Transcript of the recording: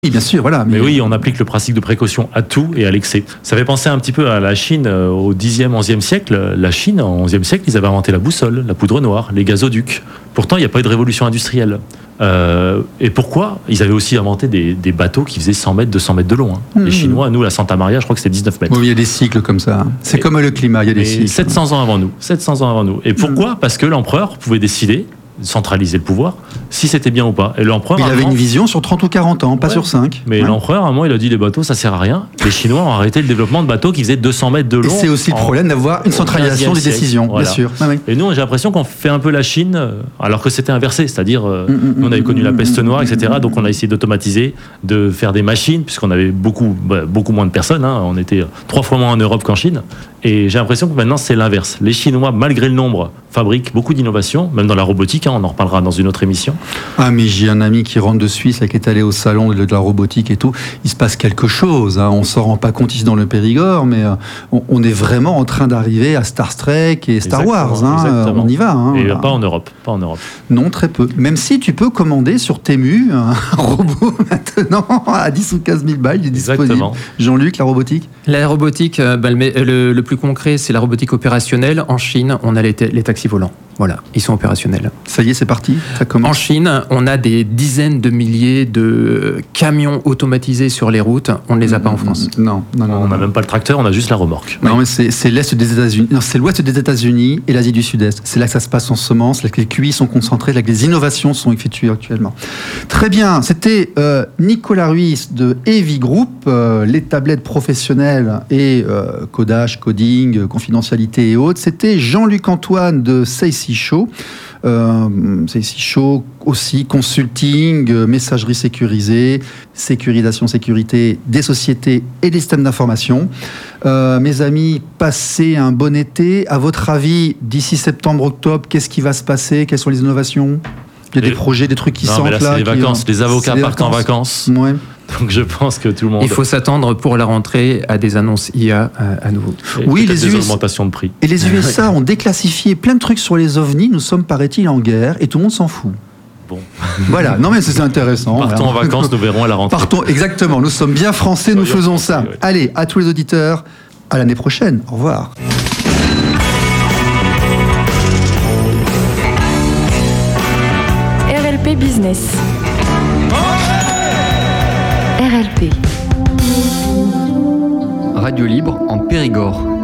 Oui, bien sûr, voilà. Mais oui, on applique le principe de précaution à tout et à l'excès. Ça fait penser un petit peu à la Chine au 10e, 11e siècle. La Chine, en 11e siècle, ils avaient inventé la boussole, la poudre noire, les gazoducs. Pourtant, il n'y a pas eu de révolution industrielle. Et pourquoi ? Ils avaient aussi inventé des bateaux qui faisaient 100 mètres, 200 mètres de long. Les Chinois, nous, à Santa Maria, je crois que c'était 19 mètres. Oui, il y a des cycles comme ça. C'est comme le climat, il y a des cycles. 700 ans avant nous. 700 ans avant nous. Et pourquoi ? Parce que l'empereur pouvait décider centraliser le pouvoir, si c'était bien ou pas. Et l'empereur, il avait une vision sur 30 ou 40 ans, pas sur 5. Mais l'empereur, à un moment, il a dit les bateaux, ça sert à rien. Les Chinois ont arrêté le développement de bateaux qui faisaient 200 mètres de long. Et c'est aussi le problème d'avoir une centralisation des décisions, bien sûr. Ah, oui. Et nous, j'ai l'impression qu'on fait un peu la Chine, alors que c'était inversé. C'est-à-dire, nous, on avait connu la peste noire, etc. Donc, on a essayé d'automatiser, de faire des machines, puisqu'on avait beaucoup moins de personnes. On était 3 fois moins en Europe qu'en Chine. Et j'ai l'impression que maintenant, c'est l'inverse. Les Chinois, malgré le nombre, fabriquent beaucoup d'innovations, même dans la robotique. On en reparlera dans une autre émission. Ah, mais j'ai un ami qui rentre de Suisse, là, qui est allé au salon de la robotique et tout. Il se passe quelque chose. On ne s'en rend pas compte ici dans le Périgord, mais on est vraiment en train d'arriver à Star Trek et Star Wars. On y va. Et pas en Europe. Non, très peu. Même si tu peux commander sur Temu un robot maintenant à 10 ou 15 000 balles, il est disponible. Exactement. Jean-Luc, la robotique ? La robotique, le plus concret, c'est la robotique opérationnelle. En Chine, on a les taxis volants. Voilà, ils sont opérationnels. Ça y est, c'est parti, ça commence. En Chine, on a des dizaines de milliers de camions automatisés sur les routes. On ne les a pas en France. Non. On n'a même pas le tracteur, on a juste la remorque. Non, mais c'est l'Est des États-Unis. Non, c'est l'Ouest des États-Unis et l'Asie du Sud-Est. C'est là que ça se passe en ce moment, c'est là que les QI sont concentrés, là que les innovations sont effectuées actuellement. Très bien, c'était Nicolas Ruiz de Heavy Group, les tablettes professionnelles et codage, coding, confidentialité et autres. C'était Jean-Luc Antoine de Seissi Show. Seissi Show aussi, consulting, messagerie sécurisée, sécurisation, sécurité des sociétés et des systèmes d'information. Mes amis, passez un bon été. À votre avis, d'ici septembre-octobre, qu'est-ce qui va se passer ? Quelles sont les innovations ? Il y a des projets, des trucs qui sentent là. C'est les vacances. Les avocats partent en vacances. Ouais. Donc je pense que tout le monde... Il faut s'attendre pour la rentrée à des annonces IA à nouveau. Oui, des augmentations de prix. Et les USA ont déclassifié plein de trucs sur les ovnis. Nous sommes, paraît-il, en guerre et tout le monde s'en fout. Bon. Voilà, non mais c'est intéressant. Partons en vacances, nous verrons à la rentrée. Partons, exactement. Nous sommes bien français, nous faisons ça. Ouais. Allez, à tous les auditeurs, à l'année prochaine. Au revoir. RLP Business. RLP. Radio libre en Périgord.